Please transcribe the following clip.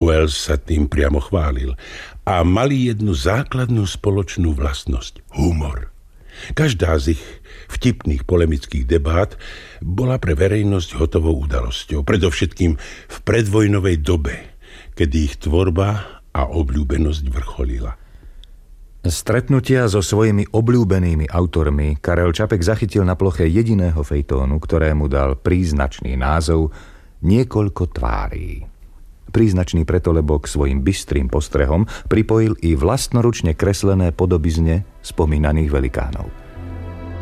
Wells sa tým priamo chválil. A mali jednu základnú spoločnú vlastnosť – humor. Každá z ich vtipných polemických debát bola pre verejnosť hotovou udalosťou. Predovšetkým v predvojnovej dobe, kedy ich tvorba a obľúbenosť vrcholila. Stretnutia so svojimi obľúbenými autormi Karel Čapek zachytil na ploche jediného fejtónu, ktorému dal príznačný názov Niekoľko tvárí. Príznačný preto, lebo k svojim bystrým postrehom pripojil i vlastnoručne kreslené podobizne spomínaných velikánov.